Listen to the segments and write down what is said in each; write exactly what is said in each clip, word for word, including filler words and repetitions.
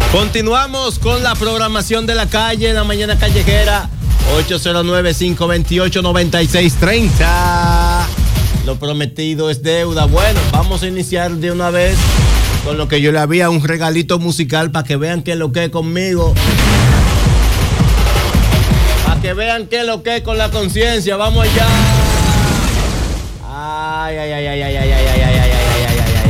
Continuamos con la programación de la calle, la mañana callejera, ocho cero nueve, cinco dos ocho, nueve seis tres cero. Lo prometido es deuda. Bueno, vamos a iniciar de una vez con lo que yo le había, un regalito musical para que vean qué es lo que es conmigo. Para que vean qué es lo que es con la conciencia. Vamos allá. Ay, ay, ay, ay, ay, ay, ay, ay, ay, ay, ay, ay, ay, ay.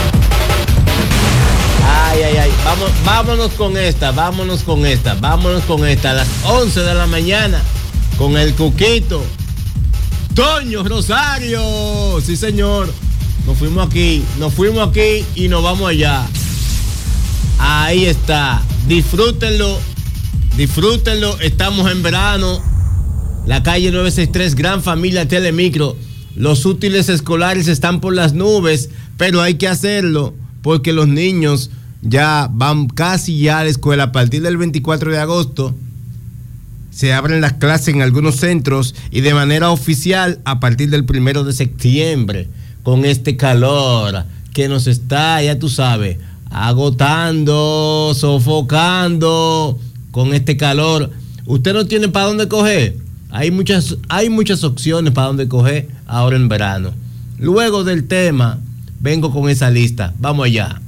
Ay, ay, ay, vamos, vámonos con esta, vámonos con esta, vámonos con esta, a las once de la mañana, con el Cuquito, Toño Rosario, sí señor, nos fuimos aquí, nos fuimos aquí y nos vamos allá, ahí está, disfrútenlo, disfrútenlo, estamos en verano, la calle nueve sesenta y tres, Gran Familia Telemicro, los útiles escolares están por las nubes, pero hay que hacerlo, porque los niños ya van casi ya a la escuela. A partir del veinticuatro de agosto se abren las clases en algunos centros y de manera oficial a partir del primero de septiembre, con este calor que nos está, ya tú sabes, agotando, sofocando con este calor. Usted no tiene para dónde coger. Hay muchas, hay muchas opciones para dónde coger ahora en verano. Luego del tema vengo con esa lista. Vamos allá.